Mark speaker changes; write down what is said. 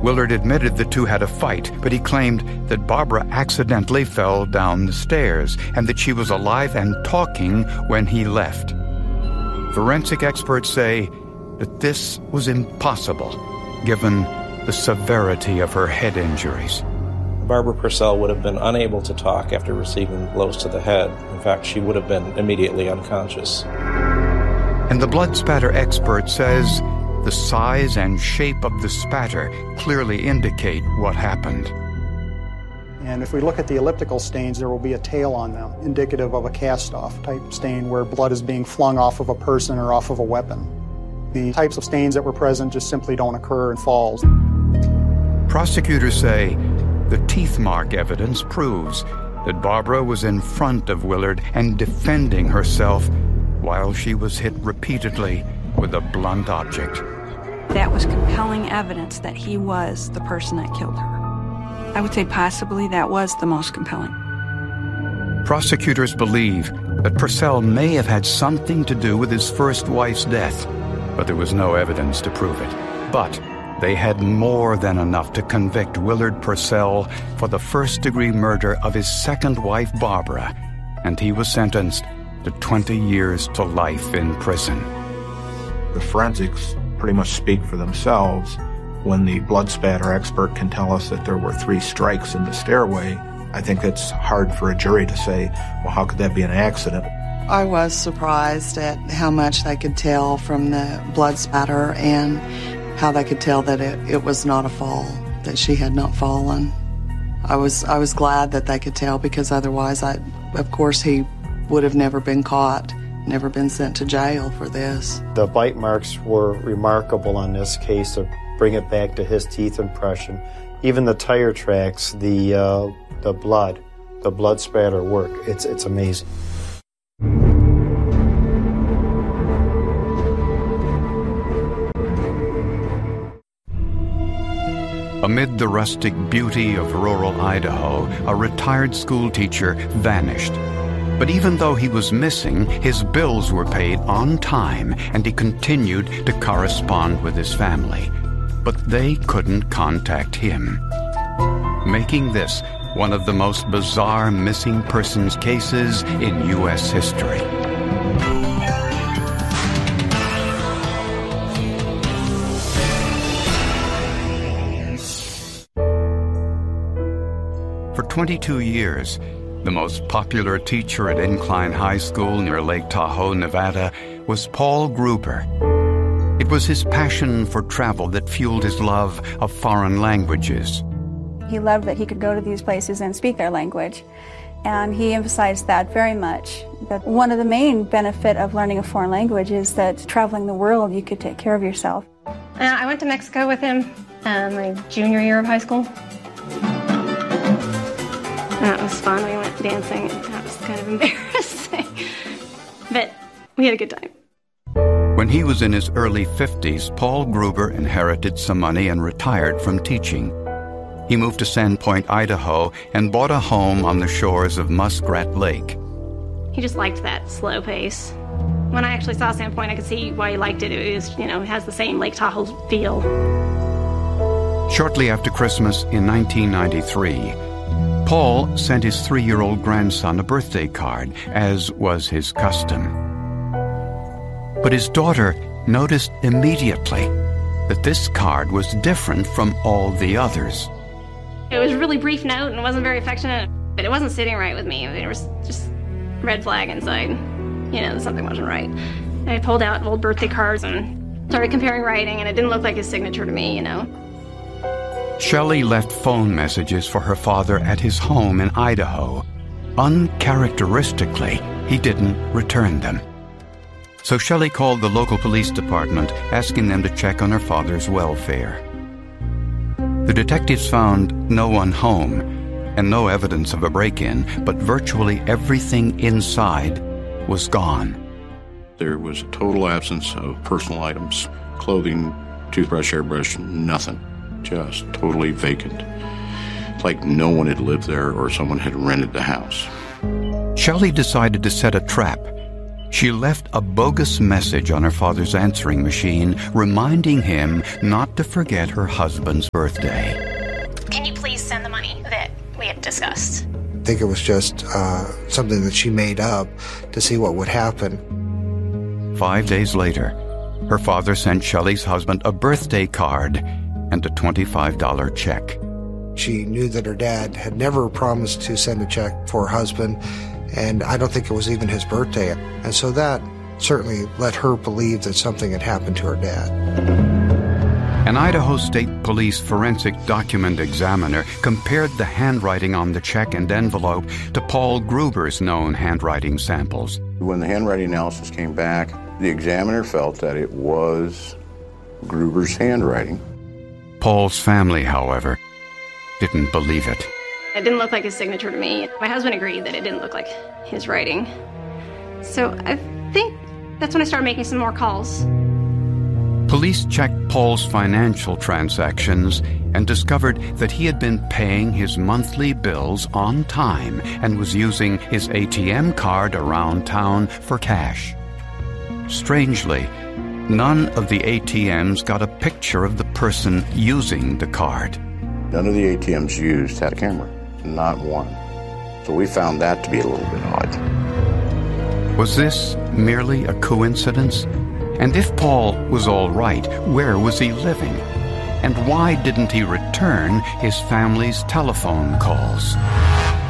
Speaker 1: Willard admitted the two had a fight, but he claimed that Barbara accidentally fell down the stairs and that she was alive and talking when he left. Forensic experts say that this was impossible, given the severity of her head injuries.
Speaker 2: Barbara Purcell would have been unable to talk after receiving blows to the head. In fact, she would have been immediately unconscious.
Speaker 1: And the blood spatter expert says the size and shape of the spatter clearly indicate what happened.
Speaker 3: And if we look at the elliptical stains, there will be a tail on them, indicative of a cast-off type stain where blood is being flung off of a person or off of a weapon. The types of stains that were present just simply don't occur in falls.
Speaker 1: Prosecutors say the teeth mark evidence proves that Barbara was in front of Willard and defending herself while she was hit repeatedly with a blunt object.
Speaker 4: That was compelling evidence that he was the person that killed her. I would say possibly that was the most compelling.
Speaker 1: Prosecutors believe that Purcell may have had something to do with his first wife's death, but there was no evidence to prove it. But they had more than enough to convict Willard Purcell for the first-degree murder of his second wife, Barbara, and he was sentenced to 20 years to life in prison.
Speaker 5: The forensics pretty much speak for themselves. When the blood spatter expert can tell us that there were 3 strikes in the stairway, I think it's hard for a jury to say, well, how could that be an accident?
Speaker 6: I was surprised at how much they could tell from the blood spatter and how they could tell that it was not a fall, that she had not fallen. I was glad that they could tell, because otherwise, of course, he would have never been caught, never been sent to jail for this.
Speaker 7: The bite marks were remarkable on this case to bring it back to his teeth impression. Even the tire tracks, the blood spatter work. It's amazing.
Speaker 1: Amid the rustic beauty of rural Idaho, a retired school teacher vanished. But even though he was missing, his bills were paid on time, and he continued to correspond with his family. But they couldn't contact him, making this one of the most bizarre missing persons cases in U.S. history. For 22 years, the most popular teacher at Incline High School near Lake Tahoe, Nevada, was Paul Gruber. It was his passion for travel that fueled his love of foreign languages.
Speaker 8: He loved that he could go to these places and speak their language, and he emphasized that very much. That one of the main benefits of learning a foreign language is that traveling the world, you could take care of yourself.
Speaker 9: I went to Mexico with him my junior year of high school. That was fun. We went dancing, and that was kind of embarrassing. But we had a good time.
Speaker 1: When he was in his early 50s, Paul Gruber inherited some money and retired from teaching. He moved to Sandpoint, Idaho, and bought a home on the shores of Muskrat Lake.
Speaker 9: He just liked that slow pace. When I actually saw Sandpoint, I could see why he liked it. It was, it has the same Lake Tahoe feel.
Speaker 1: Shortly after Christmas in 1993, Paul sent his 3-year-old grandson a birthday card, as was his custom. But his daughter noticed immediately that this card was different from all the others.
Speaker 9: It was a really brief note and it wasn't very affectionate, but it wasn't sitting right with me. There was just red flag inside. Something wasn't right. I pulled out old birthday cards and started comparing writing, and it didn't look like his signature to me,
Speaker 1: Shelley left phone messages for her father at his home in Idaho. Uncharacteristically, he didn't return them. So Shelley called the local police department, asking them to check on her father's welfare. The detectives found no one home and no evidence of a break-in, but virtually everything inside was gone.
Speaker 10: There was a total absence of personal items, clothing, toothbrush, hairbrush, nothing. Just totally vacant. It's like no one had lived there or someone had rented the house.
Speaker 1: Shelley decided to set a trap. She left a bogus message on her father's answering machine, reminding him not to forget her husband's birthday.
Speaker 9: Can you please send the money that we had discussed?
Speaker 11: I think it was just something that she made up to see what would happen.
Speaker 1: 5 days later, her father sent Shelley's husband a birthday card and a $25 check.
Speaker 11: She knew that her dad had never promised to send a check for her husband, and I don't think it was even his birthday. And so that certainly let her believe that something had happened to her dad.
Speaker 1: An Idaho State Police forensic document examiner compared the handwriting on the check and envelope to Paul Gruber's known handwriting samples.
Speaker 10: When the handwriting analysis came back, the examiner felt that it was Gruber's handwriting.
Speaker 1: Paul's family, however, didn't believe it.
Speaker 9: It didn't look like his signature to me. My husband agreed that it didn't look like his writing. So I think that's when I started making some more calls.
Speaker 1: Police checked Paul's financial transactions and discovered that he had been paying his monthly bills on time and was using his ATM card around town for cash. Strangely, none of the ATMs got a picture of the person using the card.
Speaker 10: None of the ATMs used had a camera. Not one. So we found that to be a little bit odd.
Speaker 1: Was this merely a coincidence? And if Paul was all right, where was he living? And why didn't he return his family's telephone calls?